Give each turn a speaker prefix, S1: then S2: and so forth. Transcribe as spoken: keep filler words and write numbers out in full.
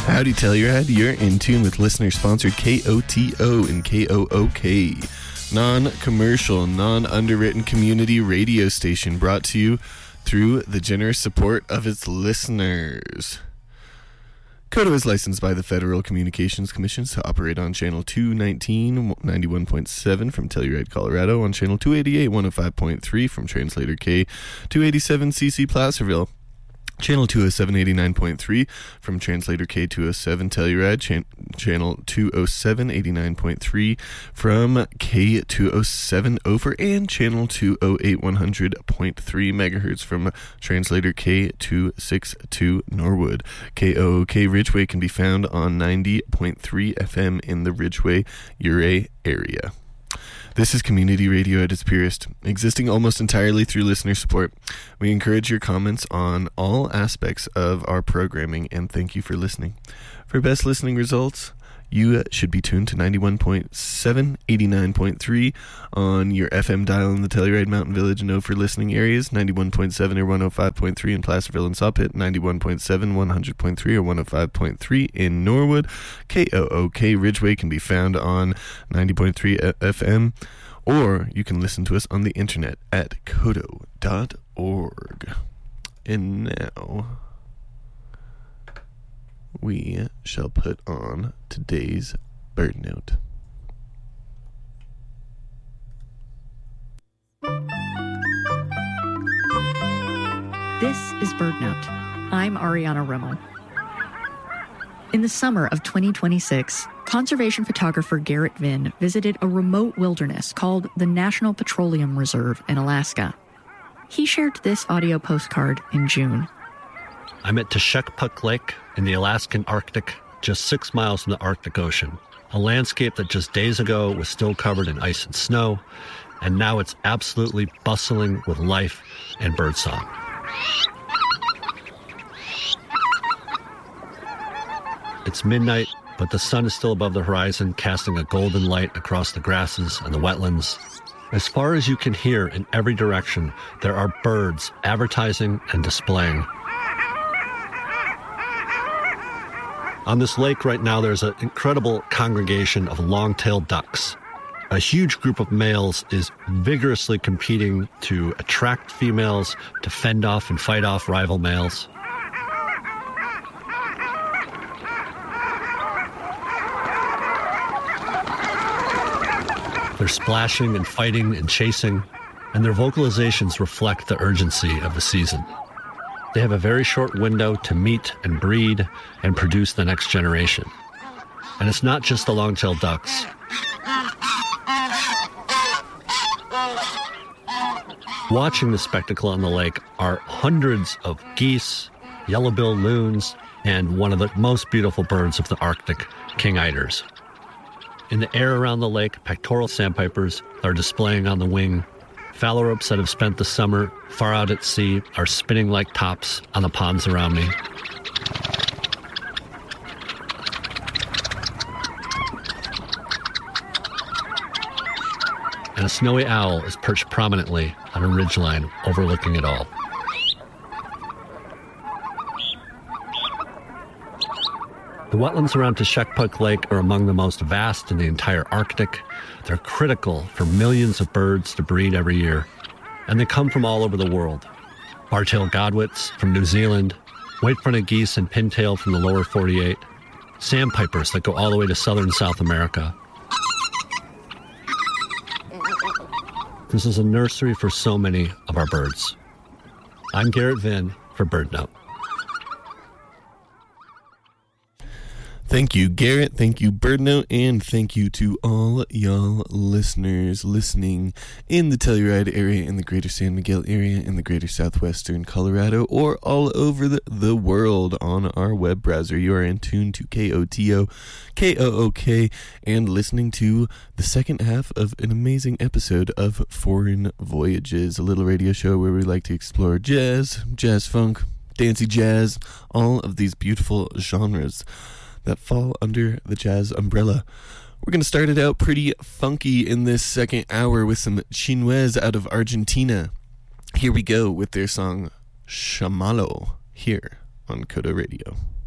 S1: Howdy, Telluride. You're in tune with listener-sponsored K O T O and K O O K. Non-commercial, non-underwritten community radio station brought to you through the generous support of its listeners. Koto is licensed by the Federal Communications Commission to operate on Channel two nineteen, ninety-one point seven from Telluride, Colorado, on Channel two eighty-eight, one oh five point three from Translator K, two eighty-seven C C Placerville, Channel two oh seven, eighty-nine point three from Translator K two oh seven Telluride, Chan- Channel two oh seven, eighty-nine point three from K two oh seven Ophir, and Channel two oh eight, one hundred point three megahertz from Translator K two sixty-two Norwood. K O O K Ridgeway can be found on ninety point three F M in the Ridgeway-Uray area. This is community radio at its purest, existing almost entirely through listener support. We encourage your comments on all aspects of our programming, and thank you for listening. For best listening results, you should be tuned to ninety-one point seven, eighty-nine point three on your F M dial in the Telluride, Mountain Village, and Ophir listening areas, ninety-one point seven or one oh five point three in Placerville and Sawpit, ninety-one point seven, one hundred point three or one oh five point three in Norwood. K O O K Ridgeway can be found on ninety point three F M, or you can listen to us on the internet at koto dot org. And now we shall put on today's bird note.
S2: This is Bird Note. I'm Ariana Rimmel. In the summer of twenty twenty-six, conservation photographer Garrett Vinn visited a remote wilderness called the National Petroleum Reserve in Alaska. He shared this audio postcard in June.
S3: I'm at Teshekpuk Lake in the Alaskan Arctic, just six miles from the Arctic Ocean, a landscape that just days ago was still covered in ice and snow, and now it's absolutely bustling with life and birdsong. It's midnight, but the sun is still above the horizon, casting a golden light across the grasses and the wetlands. As far as you can hear in every direction, there are birds advertising and displaying. On this lake right now, there's an incredible congregation of long-tailed ducks. A huge group of males is vigorously competing to attract females, to fend off and fight off rival males. They're splashing and fighting and chasing, and their vocalizations reflect the urgency of the season. They have a very short window to meet and breed and produce the next generation. And it's not just the long-tailed ducks. Watching the spectacle on the lake are hundreds of geese, yellow-billed loons, and one of the most beautiful birds of the Arctic, king eiders. In the air around the lake, pectoral sandpipers are displaying on the wing. Phalaropes that have spent the summer far out at sea are spinning like tops on the ponds around me. And a snowy owl is perched prominently on a ridgeline overlooking it all. The wetlands around Teshekpuk Lake are among the most vast in the entire Arctic. They're critical for millions of birds to breed every year. And they come from all over the world. Bar-tailed godwits from New Zealand, white-fronted geese and pintail from the lower forty-eight, sandpipers that go all the way to southern South America. This is a nursery for so many of our birds. I'm Garrett Vinn for Bird Note.
S1: Thank you, Garrett. Thank you, BirdNote, and thank you to all y'all listeners listening in the Telluride area, in the greater San Miguel area, in the greater southwestern Colorado, or all over the, the world on our web browser. You are in tune to K O T O, K O O K, and listening to the second half of an amazing episode of Foreign Voyages, a little radio show where we like to explore jazz, jazz funk, dancey jazz, all of these beautiful genres that fall under the jazz umbrella. We're going to start it out pretty funky in this second hour with some Chinoise out of Argentina. Here we go with their song Chamalo here on Koto Radio.